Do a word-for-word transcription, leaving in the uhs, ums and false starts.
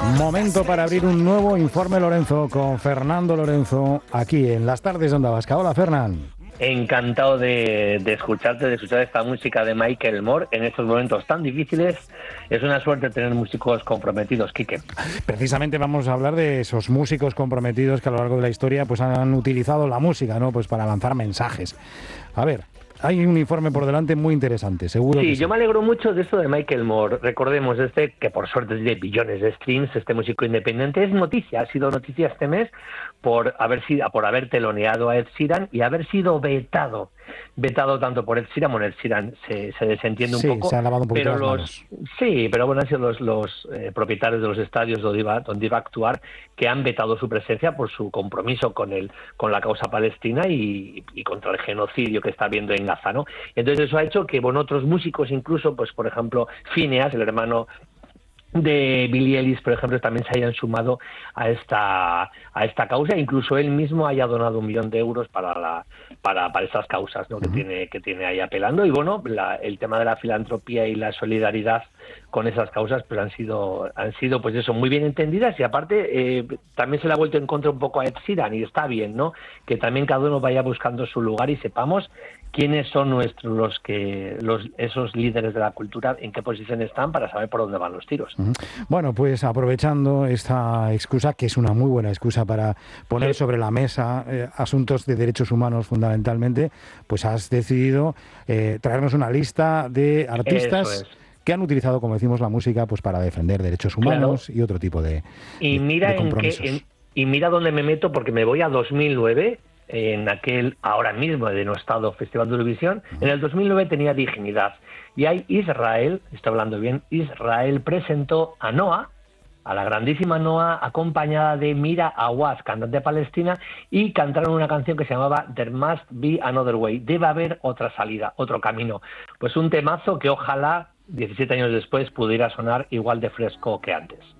Momento para abrir un nuevo Informe Lorenzo con Fernando Lorenzo aquí en las tardes de Onda Vasca. Hola, Fernán. Encantado de, de escucharte, de escuchar esta música de Michael Moore en estos momentos tan difíciles. Es una suerte tener músicos comprometidos, Quique. Precisamente vamos a hablar de esos músicos comprometidos que a lo largo de la historia pues han utilizado la música, ¿no? Pues para lanzar mensajes. A ver, hay un informe por delante muy interesante, seguro. Sí, que sí. Yo me alegro mucho de esto de Michael Moore. Recordemos este, que por suerte tiene billones de streams, este músico independiente. Es noticia, ha sido noticia este mes por haber sido, por haber teloneado a Ed Sheeran y haber sido vetado. Vetado tanto por Ed Sheeran, bueno, Ed Sheeran se, se desentiende un sí, poco. se ha lavado un poquito pero las los, manos. Sí, pero bueno, han sido los, los eh, propietarios de los estadios donde iba, donde iba a actuar que han vetado su presencia por su compromiso con el, con la causa palestina y, y contra el genocidio que está habiendo en Gaza, ¿no? Entonces eso ha hecho que, bueno, otros músicos incluso, pues por ejemplo, Phineas, el hermano de Billie Eilish, por ejemplo, también se hayan sumado a esta a esta causa, incluso él mismo haya donado un millón de euros para la para para esas causas, ¿no? Uh-huh. que tiene que tiene ahí apelando. Y bueno, la, el tema de la filantropía y la solidaridad con esas causas pues han sido han sido pues eso, muy bien entendidas. Y aparte eh, también se le ha vuelto en contra un poco a Ed Sheeran, y está bien, ¿no? Que también cada uno vaya buscando su lugar y sepamos quiénes son nuestros los que los esos líderes de la cultura, en qué posición están, para saber por dónde van los tiros. Uh-huh. Bueno, pues aprovechando esta excusa, que es una muy buena excusa para poner sí. sobre la mesa eh, asuntos de derechos humanos fundamentalmente, pues has decidido eh, traernos una lista de artistas que han utilizado, como decimos, la música pues para defender derechos humanos, claro. y otro tipo de, y de, mira de compromisos. En qué, en, y mira dónde me meto, porque me voy a dos mil nueve, en aquel ahora mismo denostado Festival de Eurovisión. Uh-huh. En el dos mil nueve tenía Dignidad, y ahí Israel, estoy hablando bien, Israel presentó a Noa, a la grandísima Noa, acompañada de Mira Awaz, cantante palestina, y cantaron una canción que se llamaba There Must Be Another Way, debe haber otra salida, otro camino. Pues un temazo que ojalá diecisiete años después pudiera sonar igual de fresco que antes.